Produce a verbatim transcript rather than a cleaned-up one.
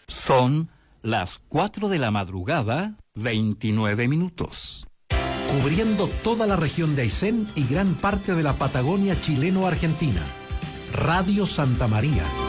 Son las cuatro de la madrugada, veintinueve minutos. Cubriendo toda la región de Aysén y gran parte de la Patagonia chileno-argentina. Radio Santa María.